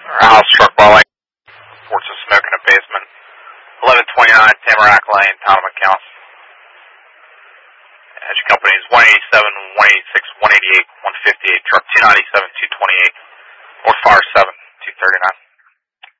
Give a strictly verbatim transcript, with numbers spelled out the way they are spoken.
Our house struck by lightning. Reports of smoke in the basement. eleven twenty-nine Tamarack Lane, Townham County. Engine company is one eighty-seven, one eighty-six, one eighty-eight, one fifty-eight, truck two ninety-seven, two twenty-eight, or fire seven, two thirty-nine.